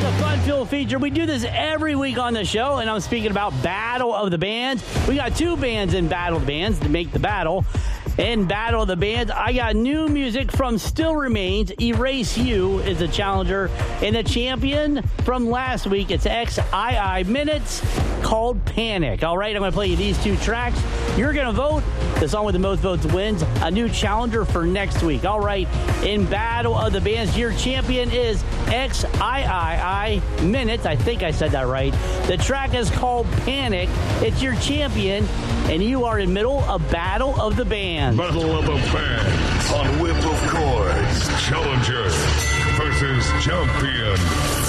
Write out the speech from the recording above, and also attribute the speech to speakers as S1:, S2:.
S1: It's a fun-filled feature. We do this every week on the show, and I'm speaking about Battle of the Bands. We got two bands in Battle of the Bands to make the battle. In Battle of the Bands, I got new music from Still Remains. Erase You is the challenger. And the champion from last week, it's XII Minutes, called Panic. All right, I'm going to play you these two tracks. You're going to vote. The song with the most votes wins. A new challenger for next week. All right, in Battle of the Bands, your champion is XII Minutes. I think I said that right. The track is called Panic. It's your champion, and you are in middle of Battle of the Bands.
S2: Battle of the Bands on Whip of Chords. Challenger versus champion.